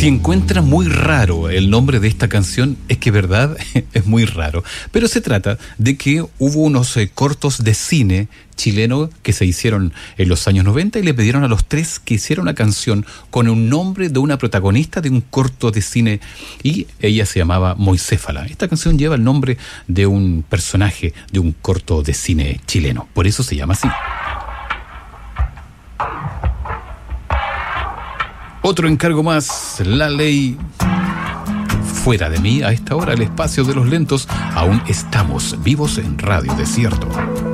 Si encuentra muy raro el nombre de esta canción, es que verdad es muy raro. Pero se trata de que hubo unos cortos de cine chileno que se hicieron en los años 90 y le pidieron a los tres que hiciera una canción con un nombre de una protagonista de un corto de cine y ella se llamaba Moicéfala. Esta canción lleva el nombre de un personaje de un corto de cine chileno, por eso se llama así. Otro encargo más, la ley. Fuera de mí, a esta hora, el espacio de los lentos, aún estamos vivos en Radio Desierto.